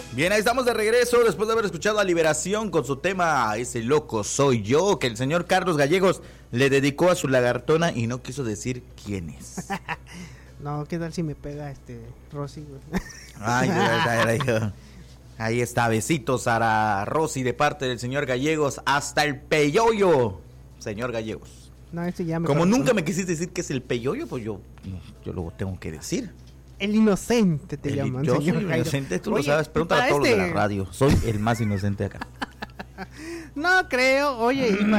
Bien, ahí estamos de regreso después de haber escuchado a Liberación con su tema Ese loco soy yo, que el señor Carlos Gallegos le dedicó a su lagartona y no quiso decir quién es. No, ¿qué tal si me pega Rosy, güey? Ay, ahí está, besitos a Rosy de parte del señor Gallegos, hasta el peyoyo, señor Gallegos. No, ya me Como nunca me quisiste decir que es el peyoyo, pues yo lo tengo que decir. El inocente te llaman. Yo soy inocente, tú lo sabes, pregúntale a todos los de la radio. Soy el más inocente acá. No creo, oye, y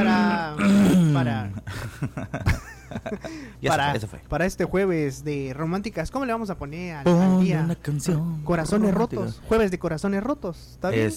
para este jueves de románticas, ¿cómo le vamos a poner al día? Una canción Corazones romántica. rotos, jueves de corazones rotos, ¿está bien?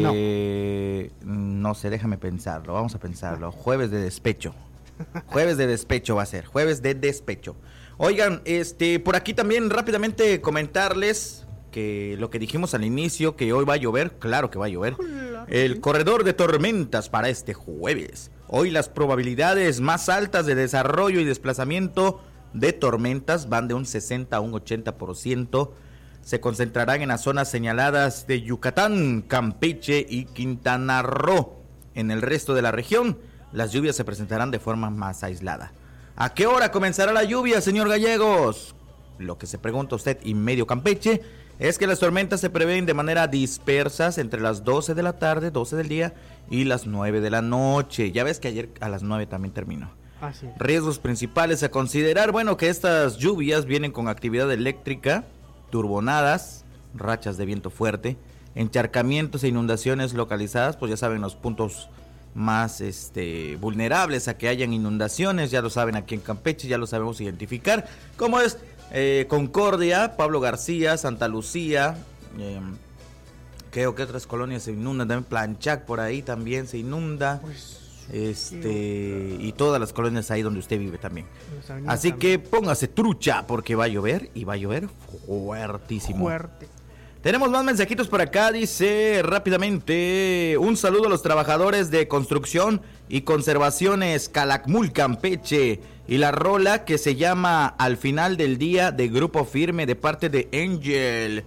No sé, déjame pensarlo, vamos a pensarlo. Jueves de despecho. Jueves de despecho va a ser, jueves de despecho. Oigan, por aquí también rápidamente comentarles que lo que dijimos al inicio, que hoy va a llover, claro que va a llover. El corredor de tormentas para este jueves. Hoy las probabilidades más altas de desarrollo y desplazamiento de tormentas van de un 60 a un 80%. Se concentrarán en las zonas señaladas de Yucatán, Campeche y Quintana Roo. En el resto de la región, las lluvias se presentarán de forma más aislada. ¿A qué hora comenzará la lluvia, señor Gallegos? Lo que se pregunta usted y medio Campeche es que las tormentas se prevén de manera dispersas entre las 12 de la tarde, 12 del día y las 9 de la noche. Ya ves que ayer a las 9 también terminó. Así. Riesgos principales a considerar, bueno, que estas lluvias vienen con actividad eléctrica, turbonadas, rachas de viento fuerte, encharcamientos e inundaciones localizadas, pues ya saben los puntos más vulnerables a que hayan inundaciones, ya lo saben aquí en Campeche, ya lo sabemos identificar, como es Concordia, Pablo García, Santa Lucía, creo que otras colonias se inundan, también Planchac por ahí también se inunda, y todas las colonias ahí donde usted vive también. Así que póngase trucha porque va a llover y va a llover fuertísimo. Fuerte. Tenemos más mensajitos por acá, dice rápidamente, un saludo a los trabajadores de construcción y conservaciones Calakmul, Campeche, y la rola que se llama Al final del día de Grupo Firme de parte de Angel.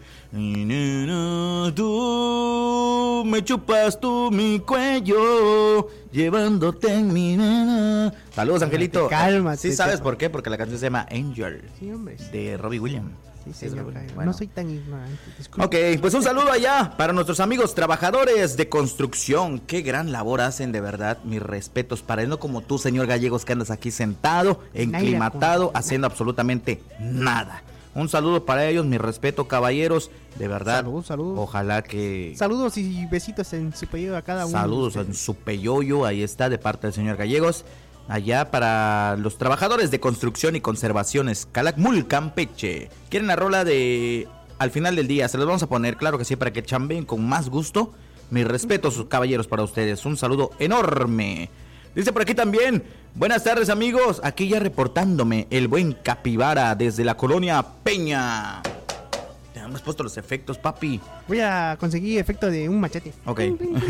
Tú me chupas tú mi cuello, llevándote en mi nena. Saludos, Angelito. Cálmate. Sí, ¿sabes por qué? Porque la canción se llama Angel, sí, hombre, de Robbie Williams. Sí, señor. Bueno. No soy tan ignorante. Disculpe. Ok, pues un saludo allá para nuestros amigos trabajadores de construcción. Qué gran labor hacen, de verdad. Mis respetos para él, no como tú, señor Gallegos, que andas aquí sentado, enclimatado, haciendo absolutamente nada. Un saludo para ellos, mi respeto, caballeros, de verdad. Saludos. Ojalá que... Saludos y besitos en su peyoyo a cada uno. Saludos en su peyoyo, ahí está, de parte del señor Gallegos. Allá para los trabajadores de construcción y conservaciones Calakmul, Campeche. ¿Quieren la rola de Al final del día? Se los vamos a poner, claro que sí, para que chambeen con más gusto. Mis respetos, caballeros, para ustedes. Un saludo enorme. Dice por aquí también, buenas tardes, amigos. Aquí ya reportándome el buen Capibara desde la colonia Peña. Te hemos puesto los efectos, papi. Voy a conseguir efecto de un machete. Ok.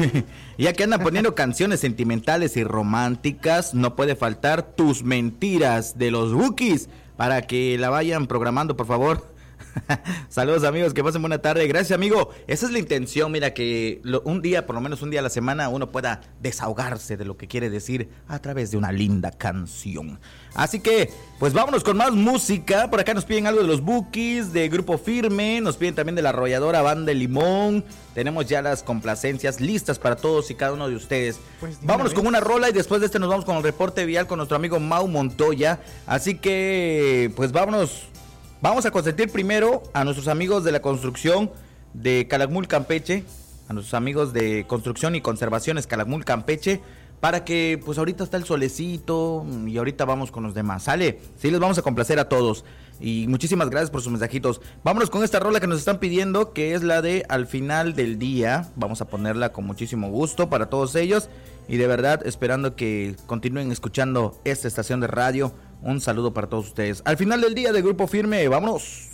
Ya que andan poniendo canciones sentimentales y románticas, no puede faltar Tus Mentiras de los Bukis, para que la vayan programando, por favor. Saludos, amigos, que pasen buena tarde. Gracias, amigo. Esa es la intención, mira, que un día, por lo menos un día a la semana, uno pueda desahogarse de lo que quiere decir a través de una linda canción. Así que, pues vámonos con más música. Por acá nos piden algo de los Bukis, de Grupo Firme, nos piden también de la arrolladora Banda de Limón. Tenemos ya las complacencias listas para todos y cada uno de ustedes. Pues vámonos con una rola y después de nos vamos con el reporte vial con nuestro amigo Mau Montoya. Así que, pues vámonos. Vamos a consentir primero a nuestros amigos de la construcción de Calakmul, Campeche, a nuestros amigos de construcción y conservaciones Calakmul, Campeche, para que pues ahorita está el solecito y ahorita vamos con los demás, ¿sale? Sí, les vamos a complacer a todos y muchísimas gracias por sus mensajitos. Vámonos con esta rola que nos están pidiendo, que es la de Al final del día. Vamos a ponerla con muchísimo gusto para todos ellos y de verdad esperando que continúen escuchando esta estación de radio. Un saludo para todos ustedes. Al final del día de Grupo Firme, vámonos.